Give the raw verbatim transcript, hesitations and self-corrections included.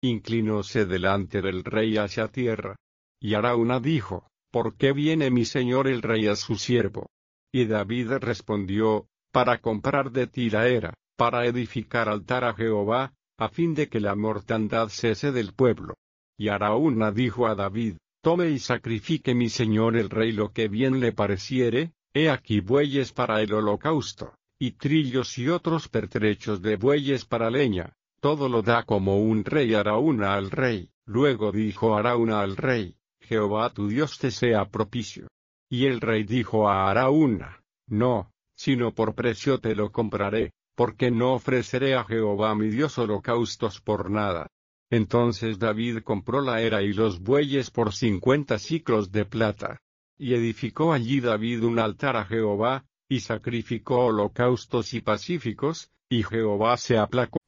inclinóse delante del rey hacia tierra. Y Araúna dijo: ¿Por qué viene mi señor el rey a su siervo? Y David respondió: Para comprar de ti la era, para edificar altar a Jehová, a fin de que la mortandad cese del pueblo. Y Araúna dijo a David: Tome y sacrifique mi señor el rey lo que bien le pareciere, he aquí bueyes para el holocausto, y trillos y otros pertrechos de bueyes para leña, todo lo da como un rey Araúna al rey. Luego dijo Araúna al rey: Jehová tu Dios te sea propicio. Y el rey dijo a Araúna: No, sino por precio te lo compraré, porque no ofreceré a Jehová mi Dios holocaustos por nada. Entonces David compró la era y los bueyes por cincuenta siclos de plata. Y edificó allí David un altar a Jehová, y sacrificó holocaustos y pacíficos, y Jehová se aplacó